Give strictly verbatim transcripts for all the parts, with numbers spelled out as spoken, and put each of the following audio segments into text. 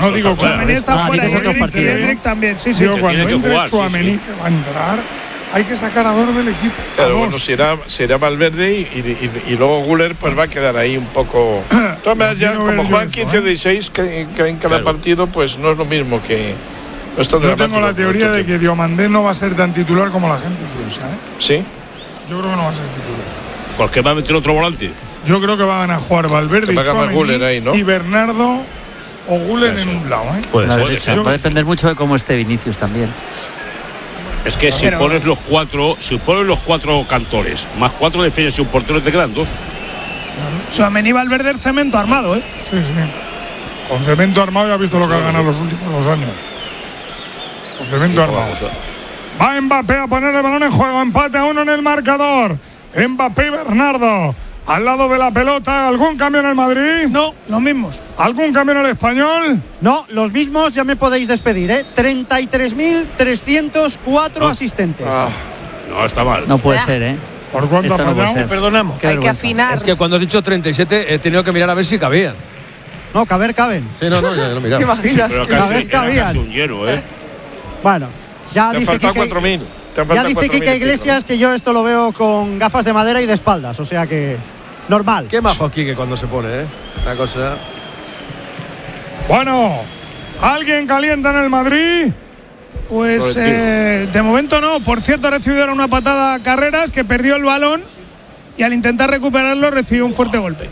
no digo Tchouaméni está Ah, fuera. dices Y otros Endrick, y partidos, Endrick también. Sí, sí. Digo, cuando tiene que entre jugar, sí, Tchouaméni, sí. que va a entrar, hay que sacar a dos del equipo. a Claro, dos. bueno, será, será Valverde y, y, y luego Güler pues va a quedar ahí un poco. De todas maneras, ya quiero ver como yo juegan eso, quince ¿eh? o dieciséis que, que en cada Claro. partido, pues no es lo mismo que. No es tan Yo dramático tengo la teoría como de tú que Diomandé no va a ser tan titular como la gente piensa, ¿eh? Sí. Yo creo que no va a ser titular. Porque va a meter otro volante. Yo creo que van a jugar Valverde Que y va a ganar Tchouaméni Güler ahí, ¿no? y Bernardo o Güler Eso. en un lado, ¿eh? Puede La ser. derecha. Yo- Va a depender mucho de cómo esté Vinicius también. Es que si Pero- pones los cuatro, si pones los cuatro cantores, más cuatro defensas y un portero, te quedan dos. Tchouaméni y Valverde el cemento armado, ¿eh? Sí, sí. Con cemento armado ya has visto lo que ha ganado los últimos dos años. Con cemento armado. Vamos a- Va Mbappé a poner el balón en juego. Empate a uno en el marcador. Mbappé y Bernardo. Al lado de la pelota. ¿Algún cambio en el Madrid? No, los mismos. ¿Algún cambio en el Español? No, los mismos, ya me podéis despedir, ¿eh? treinta y tres mil trescientos cuatro asistentes. Ah, No, está mal. No puede Ah. ser, ¿eh? ¿Por cuánto Esto ha no puede fallado? ser. Perdonamos. Qué Hay que vergüenza. afinar. Es que cuando has dicho treinta y siete he tenido que mirar a ver si cabían. No, caber, caben. Sí, no, no, ya lo he ¿Te mirado. imaginas? Pero que- a casi, ver, era cabían. casi un lleno, ¿eh? Bueno, ya te han dice faltado Quique, cuatro mil. Te han ya faltado dice cuatro mil Quique y pico, Iglesias que yo esto lo veo con gafas de madera y de espaldas, o sea que normal. Qué majo Quique cuando se pone, ¿eh? Una cosa. Bueno, ¿alguien calienta en el Madrid? Pues Florentino. eh, de momento no. Por cierto, ha recibido una patada a Carreras que perdió el balón y al intentar recuperarlo recibió un fuerte golpe.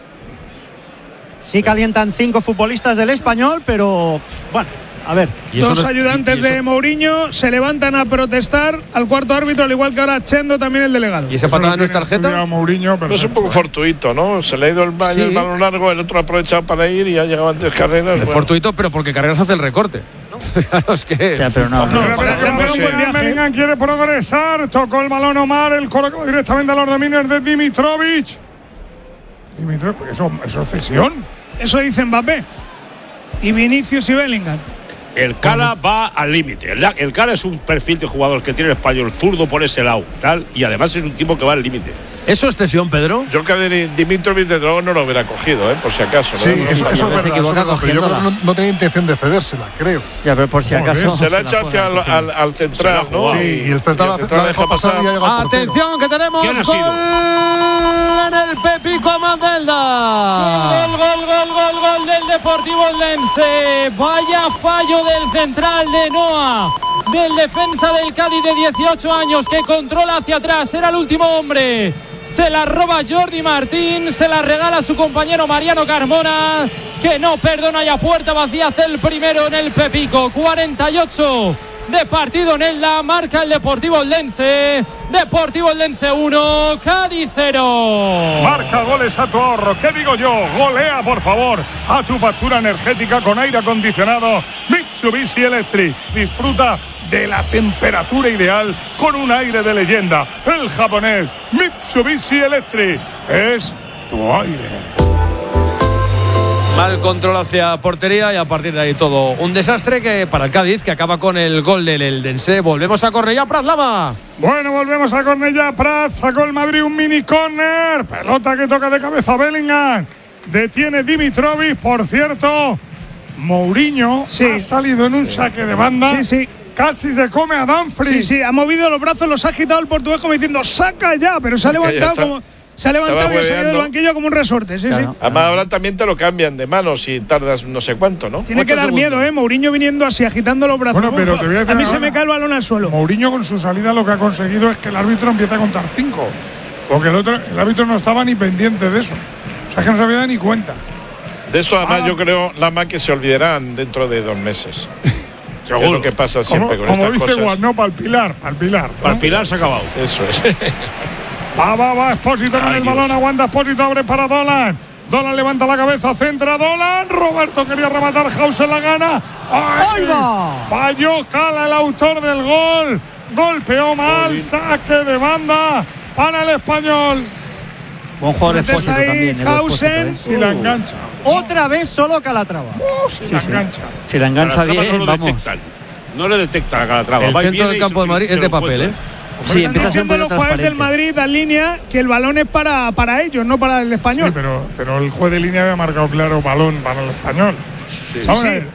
Sí calientan cinco futbolistas del Español, pero bueno, a ver. Y eso Dos no- ayudantes y eso- de Mourinho se levantan a protestar al cuarto árbitro, al igual que ahora Chendo, también el delegado. ¿Y esa Eso patada lo no es tiene estudiado tarjeta? Mourinho, ¿no? Es un perfecto, poco ¿eh? fortuito, ¿no? Se le ha ido el, ba- Sí. el balón largo, el otro ha aprovechado para ir y ha llegado antes Carreras. Es bueno. fortuito, pero porque Carreras hace el recorte. Claro, es que. O sea, pero no. No, Espera, para- espera, para- que un buen viaje. Bellingham quiere progresar. Tocó el balón Omar. El coro que va directamente a los dominios de Dimitrovic. Dimitrovic, eso, eso es cesión. Eso dice Mbappé. Y Vinicius y Bellingham. El cara va al límite. El, el cara es un perfil de jugador que tiene el español zurdo por ese lado, tal, y además es un tipo que va al límite. ¿Eso es cesión, Pedro? Yo que de Dimitrovic desde luego no lo hubiera cogido, ¿eh? Por si acaso. ¿no? Sí, No, eso, no, eso no. es se verdad. equivoca eso es verdad, pero yo creo que cogiéndola. no, no tenía intención de cedérsela, creo. Ya, pero por si Joder. acaso. Se la ha la echado hacia juega, al, al, al central, Se la ha ¿no? jugado. Sí, y el central y la deja pasar y ha llegado al portero. Atención, que tenemos ¿Quién ha gol sido? en el Pepico Amandelda. Gol, gol, gol, gol, gol del Deportivo Lense. Vaya fallo del central de Noa, del defensa del Cádiz de dieciocho años que controla hacia atrás. Era el último hombre. Se la roba Jordi Martín, se la regala a su compañero Mariano Carmona, que no perdona, y a puerta vacía hace el primero en el Pepico. cuarenta y ocho de partido en Elda, marca el Deportivo Lense. Deportivo Lense uno, Cádiz cero. Marca goles a tu ahorro. ¿Qué digo yo? Golea, por favor, a tu factura energética con aire acondicionado Mitsubishi Electric. Disfruta de la temperatura ideal con un aire de leyenda. El japonés Mitsubishi Electric es tu aire. Mal control hacia portería y a partir de ahí todo un desastre que para el Cádiz, que acaba con el gol del Eldense. Volvemos a Cornellá, Prat Lama. Bueno, volvemos a Cornellá. Prat sacó el Madrid un mini córner. Pelota que toca de cabeza Bellingham. Detiene Dimitrovic. Por cierto, Mourinho Sí. ha salido en un saque de banda. Sí, sí. Casi se come a Dumfries. Sí, sí, ha movido los brazos, los ha agitado el portugués como diciendo saca ya, pero se ha Ya levantado está. como se ha levantado y ha salido del hueveando. banquillo como un resorte, sí, Claro. sí. Además, ahora también te lo cambian de mano si tardas no sé cuánto, ¿no? Tiene Ocho que dar segundos. miedo, eh, Mourinho viniendo así agitando los brazos. Bueno, pero te voy a decir mí una se me cosa. cae el balón al suelo. Mourinho con su salida lo que ha conseguido es que el árbitro empiece a contar cinco. Porque el, otro, el árbitro no estaba ni pendiente de eso. O sea, que no se había dado ni cuenta. De eso, además, Ah. yo creo, Lama, que se olvidarán dentro de dos meses. Es Seguro. lo que pasa Como, siempre con como estas dice cosas. Juan, no, para el Pilar, para el Pilar. ¿no? Para el Pilar se ha acabado. Eso es. Va, va, va, Espósito con Ay, el Dios. balón, aguanta Espósito, abre para Dolan. Dolan levanta la cabeza, centra Dolan. Roberto quería rematar, Hausen la gana. ¡Ay! ¡Ahí va! Falló Cala, el autor del gol. Golpeó mal, saque de banda para el Español. Buen jugador Protesta Espósito ahí, también. el Hausen. Espósito, Si la engancha. Otra vez solo Calatrava. Uh, si la sí. engancha. ¿eh? Si la engancha Calatrava bien, no lo vamos. detectan. No le detectan a Calatrava. El Va y centro viene del y campo se- de Madrid se es de lo papel, ¿eh? encuentra. Sí, Están empieza a ser un diciendo poquito los jugadores del transparente. Madrid, dan línea, que el balón es para, para ellos, no para el español. Sí, pero, pero el juez de línea había marcado claro balón para el Español. Sí. Vamos a Sí. ver,